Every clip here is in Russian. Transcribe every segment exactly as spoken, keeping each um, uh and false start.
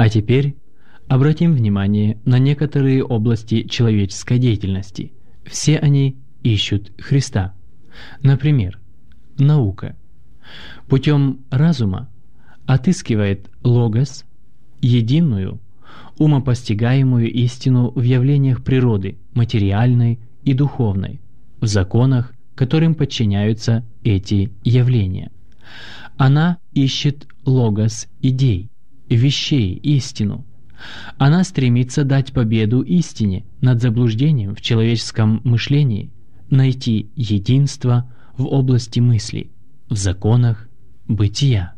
А теперь обратим внимание на некоторые области человеческой деятельности. Все они ищут Христа. Например, наука путем разума отыскивает логос, единую, умопостигаемую истину в явлениях природы, материальной и духовной, в законах, которым подчиняются эти явления. Она ищет логос идей, вещей, истину. Она стремится дать победу истине над заблуждением в человеческом мышлении, найти единство в области мысли, в законах бытия.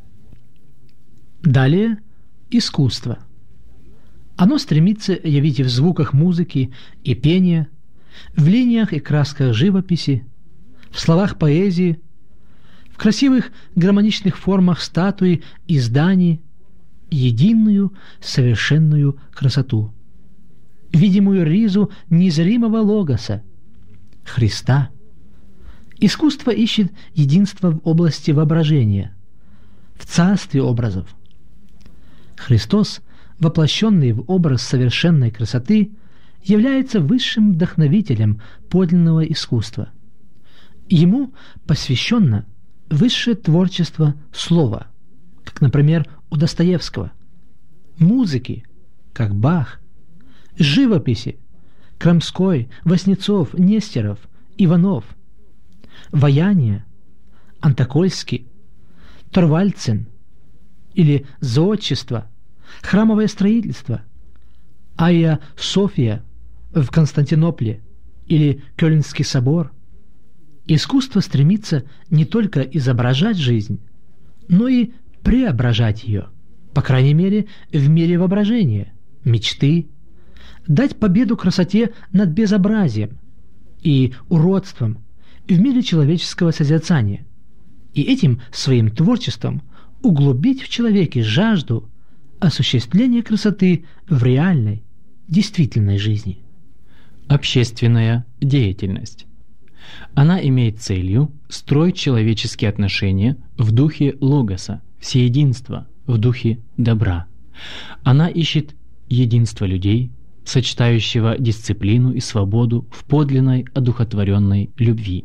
Далее искусство. Оно стремится явить в звуках музыки и пения, в линиях и красках живописи, в словах поэзии, в красивых гармоничных формах статуи и зданий единую совершенную красоту, видимую ризу незримого логоса, Христа. Искусство ищет единство в области воображения, в царстве образов. Христос, воплощенный в образ совершенной красоты, является высшим вдохновителем подлинного искусства. Ему посвящено высшее творчество слова, как, например, у Достоевского, музыки, как Бах, живописи, Крамской, Васнецов, Нестеров, Иванов, ваяния, Антокольский, Торвальдсен, или зодчество, храмовое строительство, Айя София в Константинополе или Кёльнский собор. Искусство стремится не только изображать жизнь, но и преображать ее, по крайней мере, в мире воображения, мечты, дать победу красоте над безобразием и уродством в мире человеческого созерцания, и этим своим творчеством углубить в человеке жажду осуществления красоты в реальной, действительной жизни. Общественная деятельность. Она имеет целью строить человеческие отношения в духе логоса, всеединства, в духе добра. Она ищет единство людей, сочетающего дисциплину и свободу в подлинной одухотворенной любви.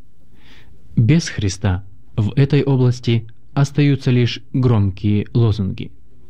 Без Христа в этой области остаются лишь громкие лозунги.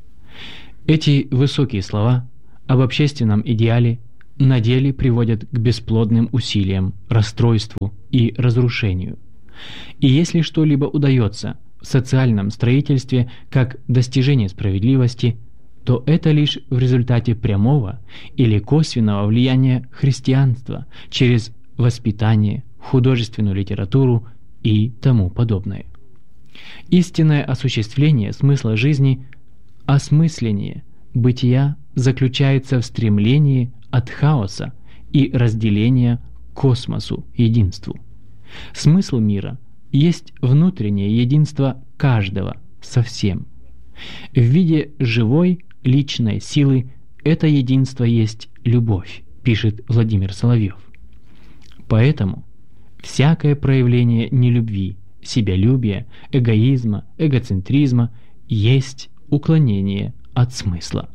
Эти высокие слова об общественном идеале на деле приводят к бесплодным усилиям, расстройству и разрушению. И если что-либо удается в социальном строительстве как достижение справедливости, то это лишь в результате прямого или косвенного влияния христианства через воспитание, художественную литературу и тому подобное. Истинное осуществление смысла жизни, осмысление бытия заключается в стремлении от хаоса и разделения к космосу, единству. Смысл мира есть внутреннее единство каждого со всем. В виде живой личной силы это единство есть любовь, пишет Владимир Соловьев. Поэтому всякое проявление нелюбви, себялюбия, эгоизма, эгоцентризма есть уклонение от смысла.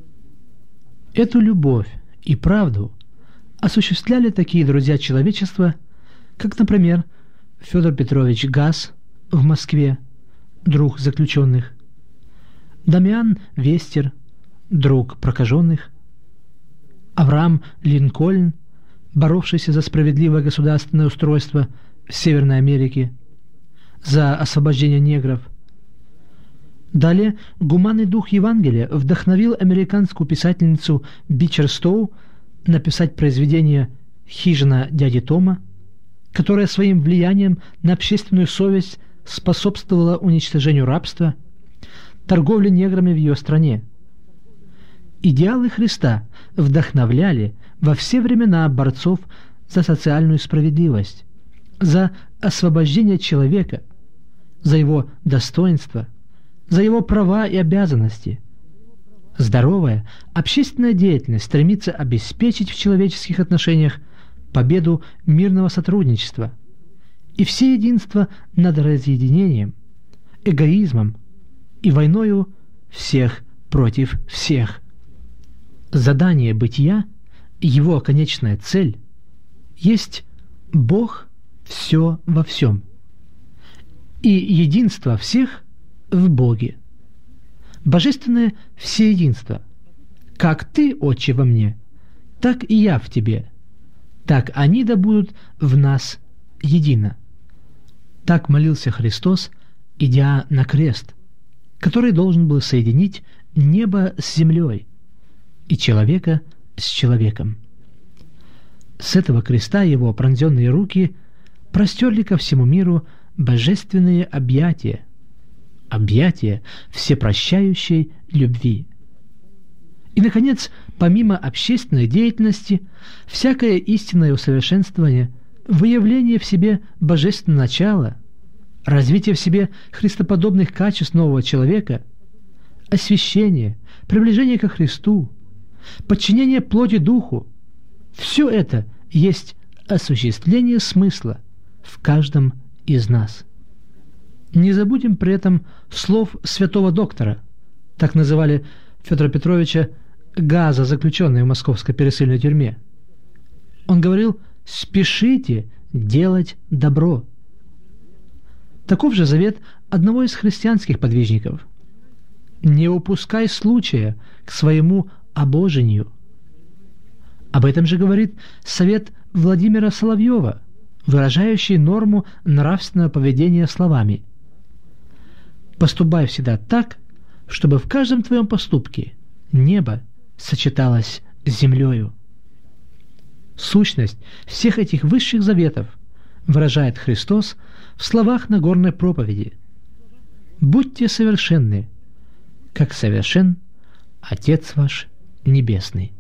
Эту любовь и правду осуществляли такие друзья человечества, как, например, Федор Петрович Газ в Москве, друг заключенных, Дамиан Вестер, друг прокаженных, Авраам Линкольн, боровшийся за справедливое государственное устройство в Северной Америке, за освобождение негров. Далее гуманный дух Евангелия вдохновил американскую писательницу Бичер Стоу написать произведение «Хижина дяди Тома», которое своим влиянием на общественную совесть способствовало уничтожению рабства, торговле неграми в ее стране. Идеалы Христа вдохновляли во все времена борцов за социальную справедливость, за освобождение человека, за его достоинство, за его права и обязанности. Здоровая общественная деятельность стремится обеспечить в человеческих отношениях победу мирного сотрудничества и всеединство над разъединением, эгоизмом и войною всех против всех. Задание бытия, его конечная цель, есть Бог все во всем, и единство всех в Боге. Божественное всеединство. Как Ты, Отче, во мне, так и я в Тебе, так они да будут в нас едино. Так молился Христос, идя на крест, который должен был соединить небо с землей и человека с человеком. С этого креста его пронзенные руки простерли ко всему миру божественные объятия, объятия всепрощающей любви. И, наконец, помимо общественной деятельности, всякое истинное усовершенствование, выявление в себе божественного начала, развитие в себе христоподобных качеств нового человека, освящение, приближение ко Христу, подчинение плоти духу – все это есть осуществление смысла в каждом из нас. Не забудем при этом слов святого доктора, так называли Федора Петровича Газа, заключенного в московской пересыльной тюрьме. Он говорил: «Спешите делать добро». Таков же завет одного из христианских подвижников: «Не упускай случая к своему обожению». Об этом же говорит совет Владимира Соловьева, выражающий норму нравственного поведения словами: «Поступай всегда так, чтобы в каждом твоем поступке небо сочеталось с землею». Сущность всех этих высших заветов выражает Христос в словах Нагорной проповеди: «Будьте совершенны, как совершен Отец ваш Небесный».